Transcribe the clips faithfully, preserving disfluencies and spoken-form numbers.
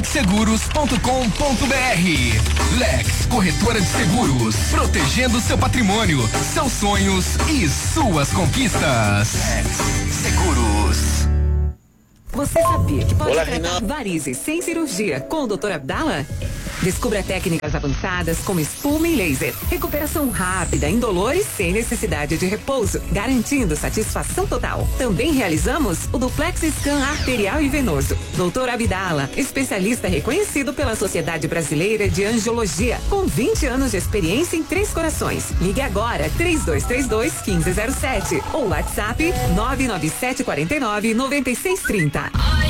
lex seguros ponto com ponto br. Lex Corretora de Seguros, protegendo seu patrimônio, seus sonhos e suas conquistas. Lex Seguros. Você sabia que pode Olá, tratar Renato. varizes sem cirurgia com o doutor Abdala? Descubra técnicas avançadas como espuma e laser. Recuperação rápida, indolor e sem necessidade de repouso, garantindo satisfação total. Também realizamos o duplex scan arterial e venoso. doutor Abdala, especialista reconhecido pela Sociedade Brasileira de Angiologia, com vinte anos de experiência em Três Corações. Ligue agora, três dois três dois, um cinco zero sete ou WhatsApp nove nove sete quatro nove, nove seis três zero.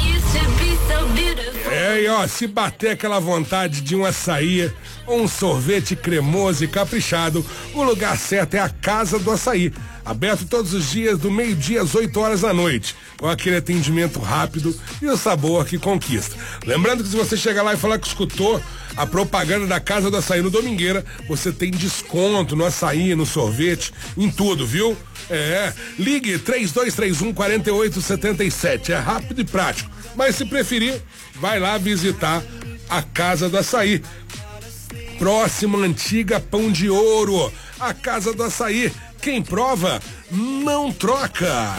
É, e ó, se bater aquela vontade de um açaí ou um sorvete cremoso e caprichado, o lugar certo é a Casa do Açaí. Aberto todos os dias, do meio-dia às oito horas da noite, com aquele atendimento rápido e o sabor que conquista. Lembrando que se você chegar lá e falar que escutou a propaganda da Casa do Açaí no Domingueira, você tem desconto no açaí, no sorvete, em tudo, viu? É, ligue três dois três um, quatro oito sete sete, é rápido e prático. Mas se preferir, vai lá visitar a Casa do Açaí. Próxima antiga Pão de Ouro, a Casa do Açaí. Quem prova, não troca.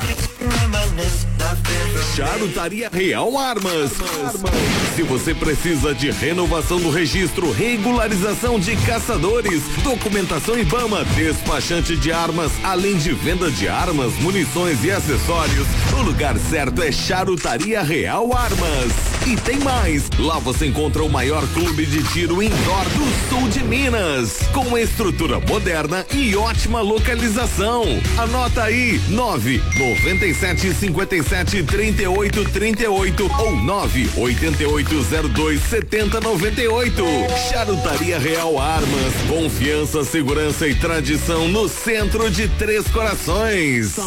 Charutaria Real Armas. Se você precisa de renovação do registro, regularização de caçadores, documentação IBAMA, despachante de armas, além de venda de armas, munições e acessórios, o lugar certo é Charutaria Real Armas. E tem mais, lá você encontra o maior clube de tiro indoor do sul de Minas, com uma estrutura moderna e ótima localização. Anota aí, nove nove sete cinco sete três oito três oito ou nove oito oito zero dois sete zero nove oito. Charutaria Real Armas, confiança, segurança e tradição no centro de Três Corações.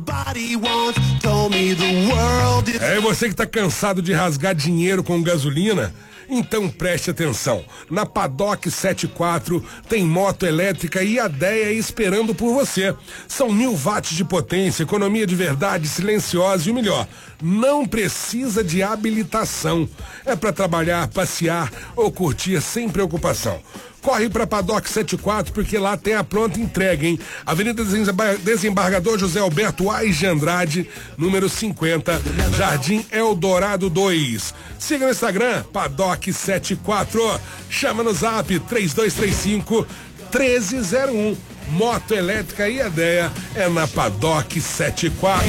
É você que tá cansado de rasgar dinheiro com gasolina? Então preste atenção, na Paddock setenta e quatro tem moto elétrica e a Deia esperando por você. São mil watts de potência, economia de verdade, silenciosa e o melhor, não precisa de habilitação. É para trabalhar, passear ou curtir sem preocupação. Corre pra Paddock setenta e quatro porque lá tem a pronta entrega, hein? Avenida Desembargador José Alberto Ais de Andrade, número cinquenta, Jardim Eldorado dois. Siga no Instagram, Paddock setenta e quatro. Chama no zap três dois três cinco, um três zero um. Moto elétrica e ideia é na Paddock setenta e quatro.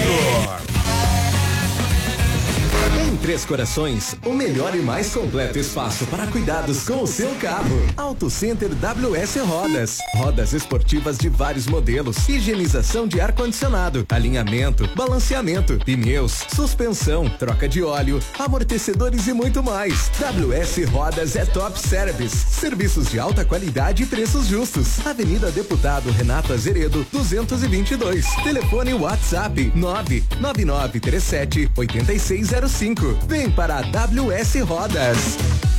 Em Três Corações, o melhor e mais completo espaço para cuidados com o seu carro. Auto Center W S Rodas. Rodas esportivas de vários modelos, higienização de ar-condicionado, alinhamento, balanceamento, pneus, suspensão, troca de óleo, amortecedores e muito mais. W S Rodas é top service. Serviços de alta qualidade e preços justos. Avenida Deputado Renato Azeredo, duzentos e vinte e dois. Telefone WhatsApp nove nove nove três sete oito seis zero cinco. Vem para a W S Rodas.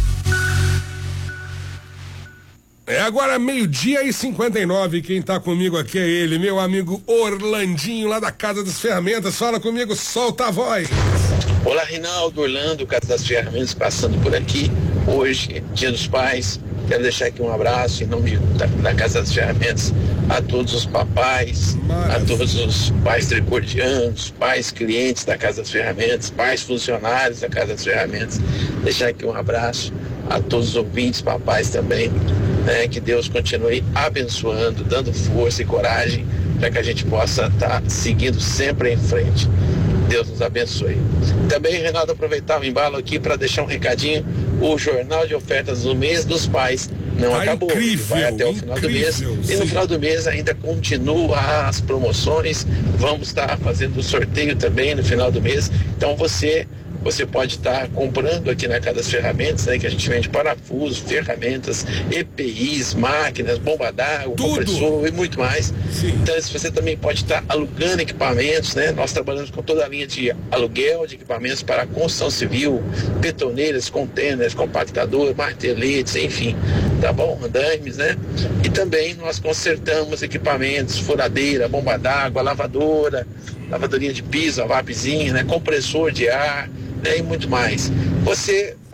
É agora meio-dia e cinquenta e nove. Quem tá comigo aqui é ele, meu amigo Orlandinho, lá da Casa das Ferramentas. Fala comigo, solta a voz. Olá, Reinaldo, Orlando, Casa das Ferramentas, passando por aqui. Hoje, Dia dos Pais. Quero deixar aqui um abraço em nome da, da Casa das Ferramentas a todos os papais, Maravilha. a todos os pais tricordianos, pais clientes da Casa das Ferramentas, pais funcionários da Casa das Ferramentas. Deixar aqui um abraço a todos os ouvintes, papais também, né? Que Deus continue abençoando, dando força e coragem para que a gente possa estar tá seguindo sempre em frente. Deus nos abençoe. Também, Renato, aproveitar o embalo aqui para deixar um recadinho. O Jornal de Ofertas do Mês dos Pais não tá acabou. Incrível, vai até o incrível, final do mês. sim. E no final do mês ainda continua as promoções. Vamos estar fazendo o sorteio também no final do mês. Então você... Você pode estar comprando aqui na Casa das Ferramentas, né? Que a gente vende parafusos, ferramentas, E P Is, máquinas, bomba d'água, compressor e muito mais. Sim. Então, você também pode estar alugando equipamentos, né? Nós trabalhamos com toda a linha de aluguel de equipamentos para construção civil, betoneiras, contêineres, compactador, marteletes, enfim, tá bom? Andames, né? E também nós consertamos equipamentos, furadeira, bomba d'água, lavadora, lavadorinha de piso, a VAPzinha, né? Compressor de ar, né? E muito mais. Você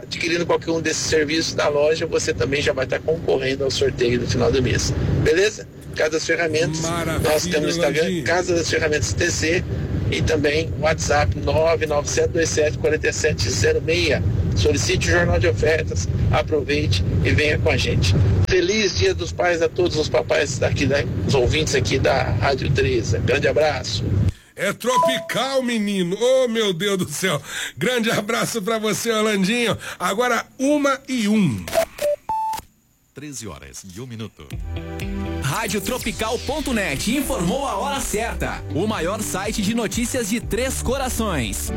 adquirindo qualquer um desses serviços da loja, você também já vai estar concorrendo ao sorteio no final do mês. Beleza? Casa das Ferramentas. Maravilha, Nós temos no Instagram Landinho. Casa das Ferramentas T C e também WhatsApp nove nove sete dois sete quatro sete zero seis. Solicite o jornal de ofertas, aproveite e venha com a gente. Feliz Dia dos Pais a todos os papais daqui, da, os ouvintes aqui da Rádio treze. Grande abraço. É tropical, menino. Oh, meu Deus do céu. Grande abraço pra você, Orlandinho. Agora, uma e um. treze horas e um minuto. Rádio Tropical ponto net informou a hora certa. O maior site de notícias de Três Corações.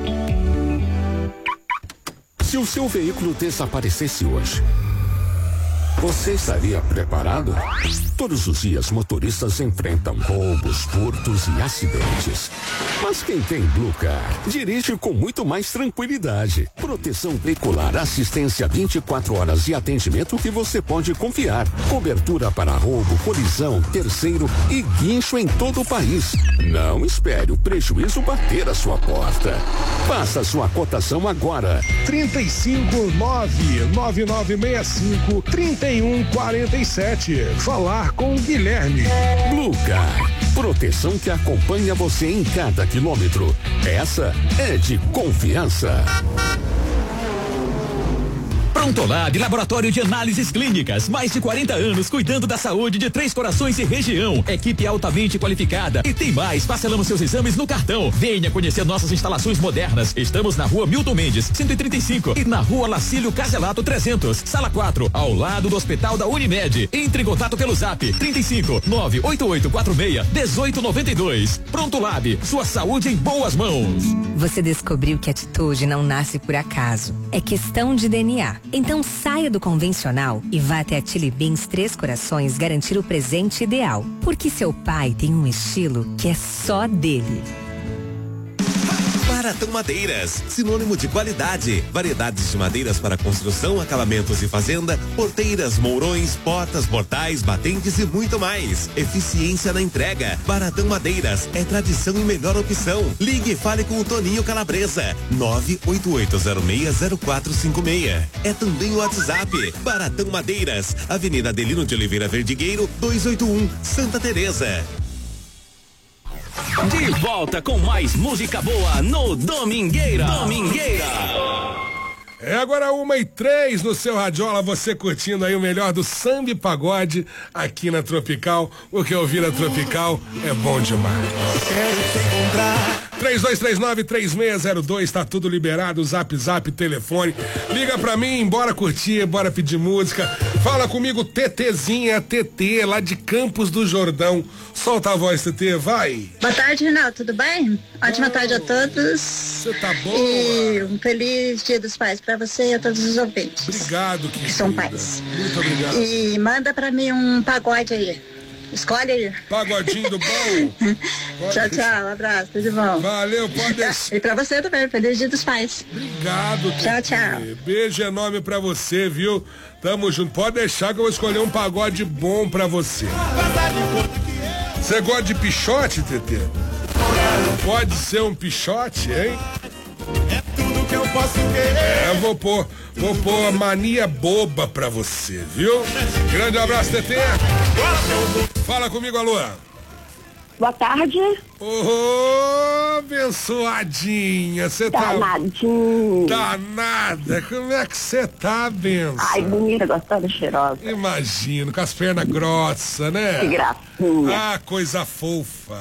Se o seu veículo desaparecesse hoje, você estaria preparado? Todos os dias, motoristas enfrentam roubos, furtos e acidentes. Mas quem tem Blue Car dirige com muito mais tranquilidade. Proteção veicular, assistência vinte e quatro horas e atendimento que você pode confiar. Cobertura para roubo, colisão, terceiro e guincho em todo o país. Não espere o prejuízo bater a sua porta. Faça sua cotação agora. trinta e cinco, nove nove nove seis cinco, trinta e um quarenta e sete. Falar com o Guilherme. Blue Car, proteção que acompanha você em cada quilômetro. Essa é de confiança. Prontolab, laboratório de análises clínicas, mais de quarenta anos cuidando da saúde de Três Corações e região, equipe altamente qualificada e tem mais, parcelamos seus exames no cartão. Venha conhecer nossas instalações modernas, estamos na rua Milton Mendes, cento e trinta e cinco e na rua Lacílio Caselato trezentos, sala quatro, ao lado do Hospital da Unimed. Entre em contato pelo zap trinta e cinco, nove oito oito quatro seis, um oito nove dois. Prontolab, sua saúde em boas mãos. Você descobriu que atitude não nasce por acaso, é questão de D N A. Então saia do convencional e vá até a Chili Beans Três Corações garantir o presente ideal. Porque seu pai tem um estilo que é só dele. Baratão Madeiras, sinônimo de qualidade. Variedades de madeiras para construção, acabamentos e fazenda, porteiras, mourões, portas, portais, batentes e muito mais. Eficiência na entrega. Baratão Madeiras é tradição e melhor opção. Ligue e fale com o Toninho Calabresa. nove oito oito zero seis zero quatro cinco seis. É também o WhatsApp. Baratão Madeiras, Avenida Adelino de Oliveira Verdigueiro, duzentos e oitenta e um, Santa Teresa. De volta com mais música boa no Domingueira. Domingueira. É agora uma e três no seu Radiola, você curtindo aí o melhor do samba e pagode aqui na Tropical. O que ouvir a Tropical é bom demais. Quero te encontrar. três dois três nove, três seis zero dois, tá tudo liberado, zap, zap, telefone. Liga pra mim, bora curtir, bora pedir música. Fala comigo, TTzinha, T T, lá de Campos do Jordão. Solta a voz, T T, vai. Boa tarde, Rinaldo, tudo bem? Ótima tarde a todos. Você tá boa? E um feliz Dia dos Pais pra você e a todos os ouvintes. Obrigado, que são pais. Muito obrigado. E manda pra mim um pagode aí. Escolhe aí. Pagodinho do bom. Tchau, tchau, um abraço, tudo de bom. Valeu, pode deixar. E pra você também, feliz Dia dos Pais. Obrigado, tchau, tchau. Beijo enorme pra você, viu? Tamo junto. Pode deixar que eu vou escolher um pagode bom pra você. Você gosta de pichote, T T? Pode ser um pichote, hein? É tudo que eu posso querer. É, vou pôr, vou pôr a mania boba pra você, viu? Grande abraço, T T. Fala comigo, alô. Boa tarde. Ô, oh, abençoadinha, você tá... Danadinha. Danada, como é que você tá, benção? Ai, bonita, gostosa, cheirosa. Imagino, com as pernas grossas, né? Que gracinha. Ah, coisa fofa.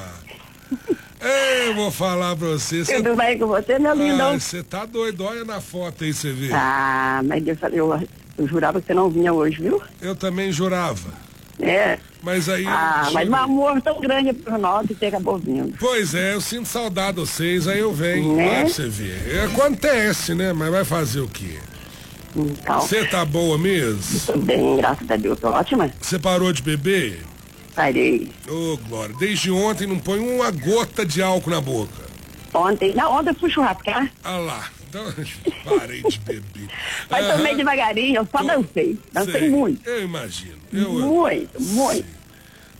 Eu vou falar pra você. Cê... Tudo bem com você, meu lindo? Você tá doido, olha na foto aí, você vê. Ah, mas eu, eu, eu jurava que você não vinha hoje, viu? Eu também jurava. É. Mas aí... Ah, mas um amor tão grande por nós que você acabou vindo. Pois é, eu sinto saudade de vocês, aí eu venho, né? Pra você ver. Acontece, né? Mas vai fazer o quê? Então. Você tá boa mesmo? Tô bem, graças a Deus, tô ótima. Você parou de beber? Parei. Ô, oh, Glória, desde ontem não põe uma gota de álcool na boca. Ontem, não, ontem eu fui churrascar. Ah lá, então parei de beber. Mas Aham. tomei devagarinho, eu só dancei. Dancei Sei. muito. Eu imagino. Eu, muito, muito.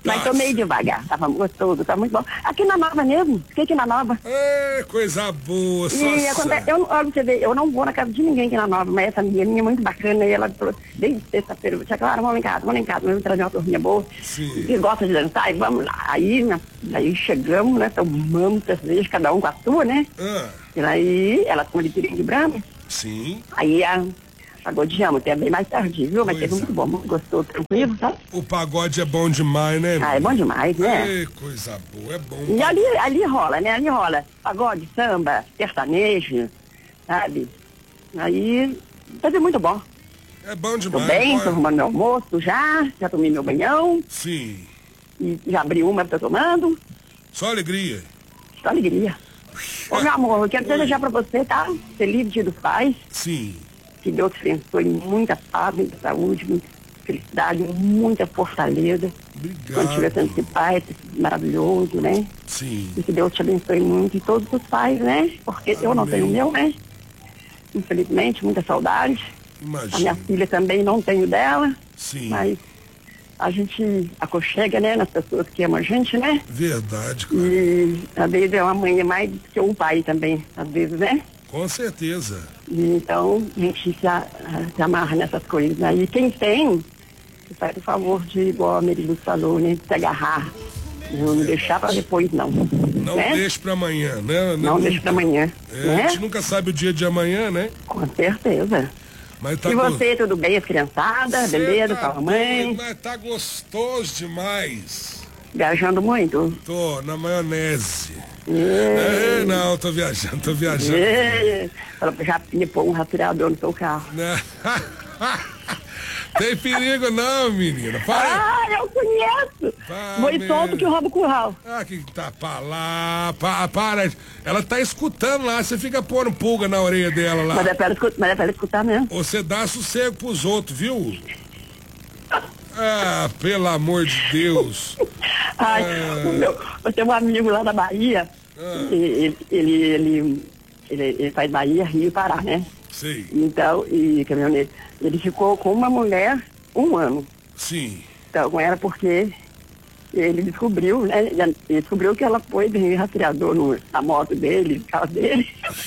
Mas tô meio devagar, tava gostoso, tá muito bom. Aqui na Nova mesmo, fiquei aqui na Nova. É, coisa boa, só E acontece, eu, olha, você vê, eu não vou na casa de ninguém aqui na Nova, mas essa menina é muito bacana, e ela falou, desde sexta-feira, eu disse, claro, vamos lá em casa, vamos lá em casa, vamos trazer uma turminha boa, que gosta de dançar, e vamos lá. Aí, né, aí chegamos, né, tomamos cerveja, cada um com a sua, né? Ah. E aí, ela toma de pirinha de Brahma. Sim. Aí a... Pagodeamos, até bem mais tarde, viu? Mas teve muito bom, muito gostoso, tranquilo, sabe? O pagode é bom demais, né? Ah, é bom demais, né? Ei, coisa boa, é bom. E ali, ali rola, né? Ali rola pagode, samba, sertanejo, sabe? Aí, teve muito bom. É bom Tô demais. bem, pode... tô arrumando meu almoço já, já tomei meu banhão. Sim. E já abri uma, tô tomando. Só alegria. Só alegria. Ô, meu amor, eu quero desejar pra você, tá? Feliz Dia dos Pais. Sim. Que Deus te abençoe, muita paz, muita saúde, muita felicidade, muita fortaleza. Obrigado. Quando tiver sendo esse pai, esse maravilhoso, né? Sim. E que Deus te abençoe muito, e todos os pais, né? Porque Amém. Eu não tenho o meu, né? Infelizmente, muita saudade. Imagina. A minha filha também não tenho dela. Sim. Mas a gente aconchega, né? Nas pessoas que amam a gente, né? Verdade, cara. E às vezes é uma mãe mais do que um pai também, às vezes, né? Com certeza. Então, a gente se, a, se amarra nessas coisas, né? E quem tem, faz o favor de, igual a Meriluz falou, né? De se agarrar. Não é. Deixar para depois, não. Não né? deixe para amanhã, né? Não, não deixe para amanhã. É, né? A gente nunca sabe o dia de amanhã, né? Com certeza. Mas tá e go... você, tudo bem? As criançadas, beleza? Tá com a mãe? Mas tá gostoso demais. Viajando muito? Tô, na maionese. É. É, não, tô viajando, tô viajando. É. Já me pôr um rastreador no seu carro. Tem perigo não, menina. Para. Ah, eu conheço. Boi solto que rouba o curral. Ah, que tá pra lá. Pa, para. Ela tá escutando lá, você fica pondo pulga na orelha dela lá. Mas é pra ela escutar, mas é pra ela escutar mesmo. Você dá sossego pros outros, viu? Ah, pelo amor de Deus. Ai, ah. o meu, eu tenho um amigo lá da Bahia, ah. ele, ele, ele, ele, ele faz Bahia, Rio e Pará, né? Sim. Então, e caminhoneiro, ele ficou com uma mulher um ano. Sim. Então, era porque ele descobriu, né? Ele descobriu que ela foi de rastreador no, na moto dele, no carro dele.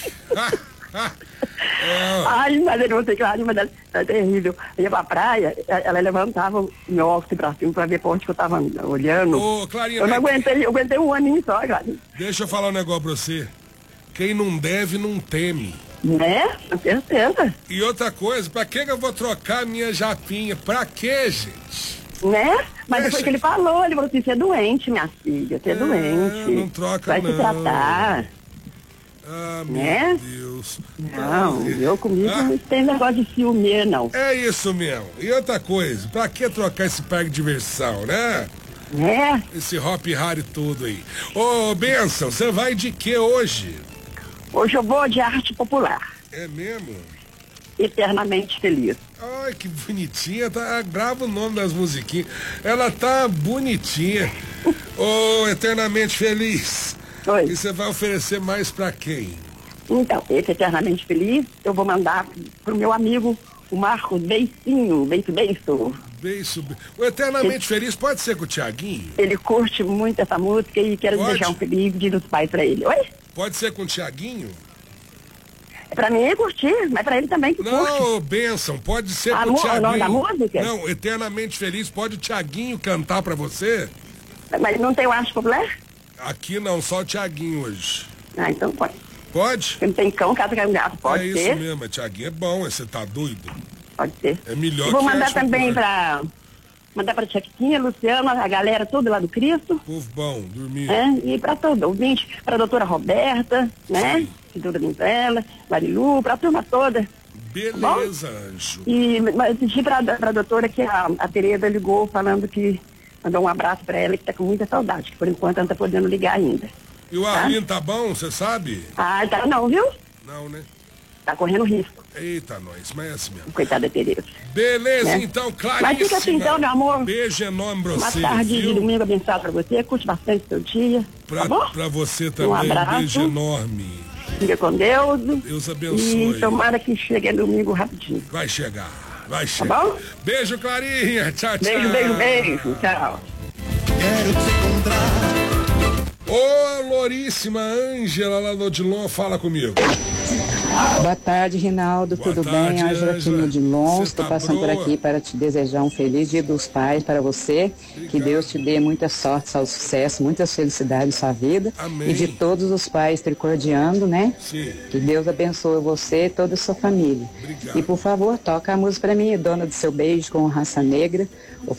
É. Ai, mas ele não sei claro, mas é terrível. Eu ia pra praia, ela levantava o meu óculos pra cima pra ver pra onde que eu tava olhando. Ô, Clarinha, eu não aguentei, eu aguentei um aninho só, Clarinha. Deixa eu falar um negócio pra você. Quem não deve, não teme. Né? Com certeza. E outra coisa, pra que eu vou trocar a minha japinha? Pra quê, gente? Né? Mas Deixa... depois que ele falou, ele falou assim, você é doente, minha filha, você é, é doente. Não troca, Vai não. se tratar. Ah, meu né? Deus. Não, eu comigo ah. não tem negócio de ciúme, não. É isso mesmo. E outra coisa, pra que trocar esse parque de diversão, né? É. Esse hop harry tudo aí. Ô, Benção, você vai de que hoje? Hoje eu vou de arte popular. É mesmo? Eternamente Feliz. Ai, que bonitinha. Tá, grava o nome das musiquinhas. Ela tá bonitinha. Ô, Eternamente Feliz. Oi. E você vai oferecer mais pra quem? Então, esse Eternamente Feliz, eu vou mandar pro meu amigo, o Marcos Beicinho, Beiço Beiço. Beiço, o Eternamente ele, Feliz pode ser com o Tiaguinho? Ele curte muito essa música e quero pode? desejar um feliz dia dos pais pra ele. Oi? Pode ser com o Tiaguinho? Pra mim é curtir, mas pra ele também que não, curte. Não, Benção, pode ser a com o Tiaguinho. O nome da música? Não, Eternamente Feliz, pode o Tiaguinho cantar pra você? Mas não tem o arte popular? Aqui não, só o Tiaguinho hoje. Ah, então pode. Pode? Porque não tem cão, casa cai um gato, pode é ser. É isso mesmo, Tiaguinho é bom, você tá doido? Pode ser. É melhor eu vou que mandar arte também popular. pra... Mandar pra Tchequinha, Luciana, a galera toda lá do Cristo. Povo bom, dormir. É, e pra todo ouvinte, pra doutora Roberta, né? Que toda ela, Marilu, pra turma toda. Beleza, tá Anjo. E mas pedi pra, pra doutora que a, a Tereza ligou falando que mandou um abraço pra ela, que tá com muita saudade, que por enquanto ela não tá podendo ligar ainda. E o Arlindo tá, tá bom, você sabe? Ah, tá não, viu? Não, né? Tá correndo risco. Eita, nós, mas é assim mesmo. Coitada da Tereza. Beleza, né? então, Claríssima. Mas fica assim então, meu amor. Beijo enorme pra você. Uma tarde viu? de domingo abençoado pra você. Curte bastante o seu dia. Pra, tá bom? pra você também. Um abraço. Beijo enorme. Fica com Deus. Deus abençoe. E tomara que chegue domingo rapidinho. Vai chegar. Vai chegar. Tá bom? Beijo, Clarinha. Tchau, tchau. Beijo, beijo, beijo. Tchau. quero te encontrar. Ô, Loríssima Ângela lá do Odilon, fala comigo. Boa tarde, Rinaldo, Boa tudo tarde, bem? Ângela aqui no Odilon, Cê estou tá passando broa? por aqui para te desejar um feliz Dia dos Pais para você, que Deus te dê muita sorte, saúde, sucesso, muitas felicidades na sua vida. Amém. E de todos os pais tricordiando, né? Sim. Que Deus abençoe você e toda a sua família. Obrigado. E por favor, toca a música para mim, Dona do Seu Beijo com Raça Negra,